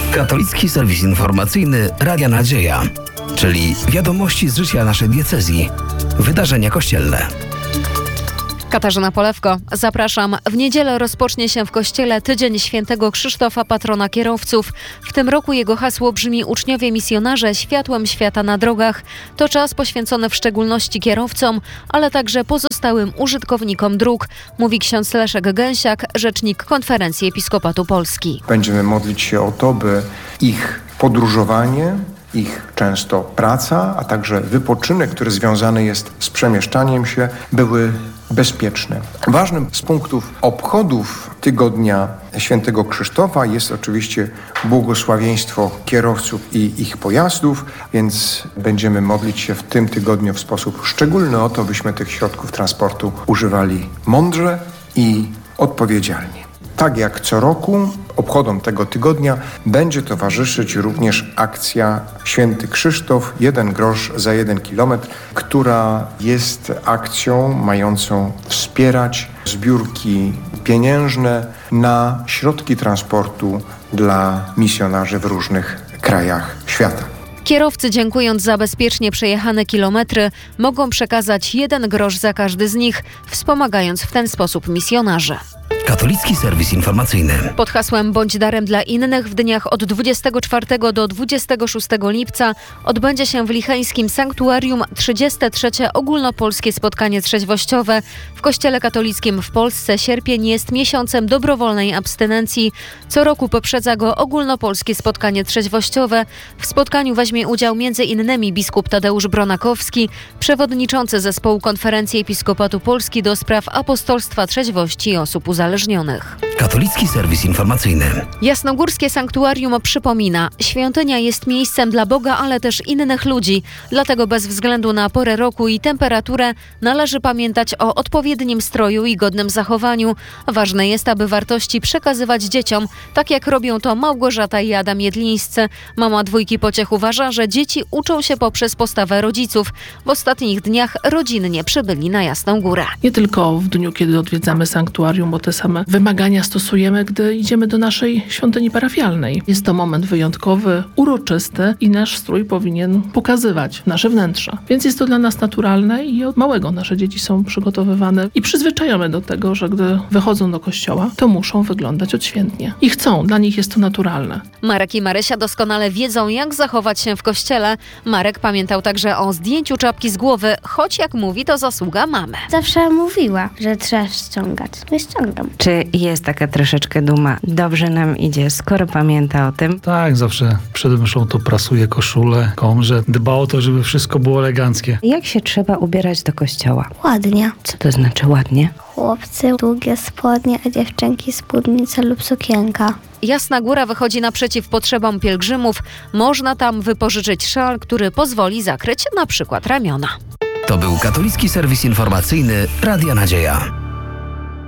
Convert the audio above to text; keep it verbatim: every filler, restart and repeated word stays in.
Katolicki serwis informacyjny Radia Nadzieja, czyli wiadomości z życia naszej diecezji, wydarzenia kościelne. Katarzyna Polewko, zapraszam. W niedzielę rozpocznie się w kościele Tydzień Świętego Krzysztofa, patrona kierowców. W tym roku jego hasło brzmi: uczniowie misjonarze, światłem świata na drogach. To czas poświęcony w szczególności kierowcom, ale także pozostałym użytkownikom dróg, mówi ksiądz Leszek Gęsiak, rzecznik Konferencji Episkopatu Polski. Będziemy modlić się o to, by ich podróżowanie, ich często praca, a także wypoczynek, który związany jest z przemieszczaniem się, były bezpieczne. Ważnym z punktów obchodów Tygodnia Świętego Krzysztofa jest oczywiście błogosławieństwo kierowców i ich pojazdów, więc będziemy modlić się w tym tygodniu w sposób szczególny o to, byśmy tych środków transportu używali mądrze i odpowiedzialnie. Tak jak co roku obchodom tego tygodnia będzie towarzyszyć również akcja Święty Krzysztof, jeden grosz za jeden kilometr, która jest akcją mającą wspierać zbiórki pieniężne na środki transportu dla misjonarzy w różnych krajach świata. Kierowcy, dziękując za bezpiecznie przejechane kilometry, mogą przekazać jeden grosz za każdy z nich, wspomagając w ten sposób misjonarzy. Katolicki serwis informacyjny. Pod hasłem Bądź darem dla innych w dniach od dwudziestego czwartego do dwudziestego szóstego lipca odbędzie się w Licheńskim Sanktuarium trzydzieste trzecie ogólnopolskie spotkanie trzeźwościowe. W Kościele katolickim w Polsce sierpień jest miesiącem dobrowolnej abstynencji. Co roku poprzedza go ogólnopolskie spotkanie trzeźwościowe. W spotkaniu weźmie udział między innymi biskup Tadeusz Bronakowski, przewodniczący zespołu Konferencji Episkopatu Polski do spraw apostolstwa, trzeźwości i osób uzależnionych. Katolicki serwis informacyjny. Jasnogórskie Sanktuarium przypomina: świątynia jest miejscem dla Boga, ale też innych ludzi. Dlatego bez względu na porę roku i temperaturę należy pamiętać o odpowiednim stroju i godnym zachowaniu. Ważne jest, aby wartości przekazywać dzieciom, tak jak robią to Małgorzata i Adam Jedlińscy. Mama dwójki Pociech uważa, że dzieci uczą się poprzez postawę rodziców. W ostatnich dniach rodzinnie przybyli na Jasną Górę. Nie tylko w dniu, kiedy odwiedzamy sanktuarium, bo te same wymagania stosujemy, gdy idziemy do naszej świątyni parafialnej. Jest to moment wyjątkowy, uroczysty i nasz strój powinien pokazywać nasze wnętrze. Więc jest to dla nas naturalne i od małego nasze dzieci są przygotowywane i przyzwyczajone do tego, że gdy wychodzą do kościoła, to muszą wyglądać odświętnie. I chcą, dla nich jest to naturalne. Marek i Marysia doskonale wiedzą, jak zachować się w kościele. Marek pamiętał także o zdjęciu czapki z głowy, choć jak mówi, to zasługa mamy. Zawsze mówiła, że trzeba ściągać. Nie ściągam. Czy jest taka troszeczkę duma? Dobrze nam idzie, skoro pamięta o tym? Tak, zawsze przed mszą to prasuje koszulę, komrze, dba o to, żeby wszystko było eleganckie. Jak się trzeba ubierać do kościoła? Ładnie. Co to znaczy ładnie? Chłopcy długie spodnie, a dziewczynki spódnica lub sukienka. Jasna Góra wychodzi naprzeciw potrzebom pielgrzymów. Można tam wypożyczyć szal, który pozwoli zakryć na przykład ramiona. To był katolicki serwis informacyjny Radia Nadzieja.